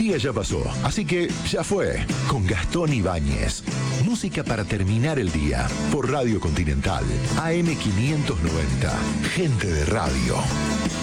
día ya pasó, así que ya fue, con Gastón Ibáñez. Música para terminar el día, por Radio Continental, AM 590. Gente de radio.